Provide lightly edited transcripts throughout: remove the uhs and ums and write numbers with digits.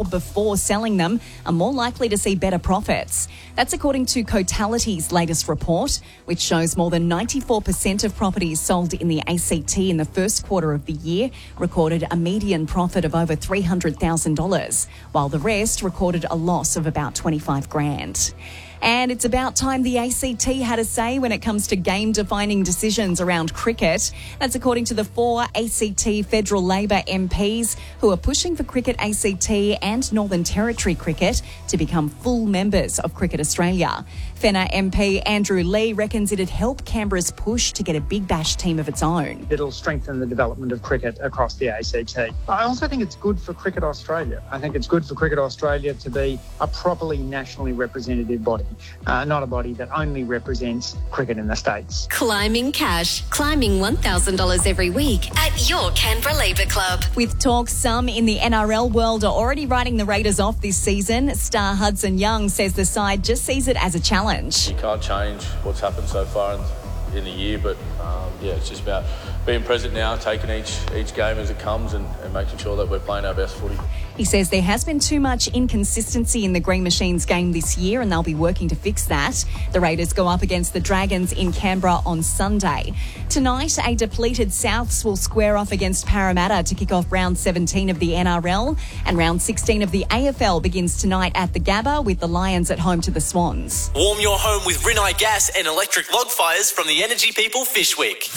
before selling them are more likely to see better profits. That's according to Cotality's latest report, which shows more than 94% of properties sold in the ACT in the first quarter of the year recorded a median profit of over $300,000, while the rest recorded a loss of about $25,000. And it's about time the ACT had a say when it comes to game-defining decisions around cricket. That's according to the 4 ACT Federal Labor MPs who are pushing for Cricket ACT and Northern Territory Cricket to become full members of Cricket Australia. Fenner MP Andrew Lee reckons it'd help Canberra's push to get a Big Bash team of its own. It'll strengthen the development of cricket across the ACT. I also think it's good for Cricket Australia. I think it's good for Cricket Australia to be a properly nationally representative body, not a body that only represents cricket in the States. Climbing cash. Climbing $1,000 every week at your Canberra Labour Club. With talk, some in the NRL world are already writing the Raiders off this season. Star Hudson Young says the side just sees it as a challenge. You can't change what's happened so far in the year, but it's just about being present now, taking each game as it comes and making sure that we're playing our best footy. He says there has been too much inconsistency in the Green Machines game this year and they'll be working to fix that. The Raiders go up against the Dragons in Canberra on Sunday. Tonight, a depleted Souths will square off against Parramatta to kick off round 17 of the NRL, and round 16 of the AFL begins tonight at the Gabba with the Lions at home to the Swans. Warm your home with Rinnai Gas and electric log fires from the Energy People Fishwick.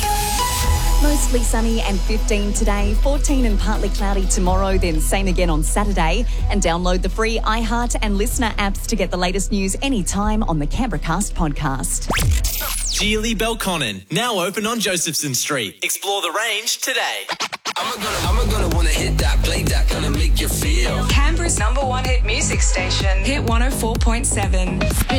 Mostly sunny and 15 today, 14 and partly cloudy tomorrow, then same again on Saturday. And download the free iHeart and Listener apps to get the latest news anytime on the Canberra Cast podcast. Geely Belconnen, now open on Josephson Street. Explore the range today. I'm gonna wanna hit that, play that, gonna make you feel. Canberra's #1 hit music station, Hit 104.7.